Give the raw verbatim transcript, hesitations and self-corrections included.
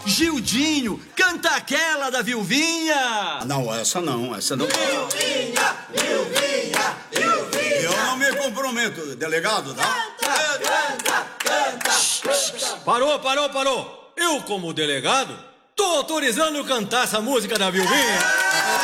Gildinho, canta aquela da Vilvinha! Não, essa não, essa não. Vilvinha, Vilvinha, Vilvinha. Eu não me comprometo, delegado, tá? Canta, canta, canta, canta. Parou, parou, parou! Eu, como delegado, tô autorizando cantar essa música da Vilvinha!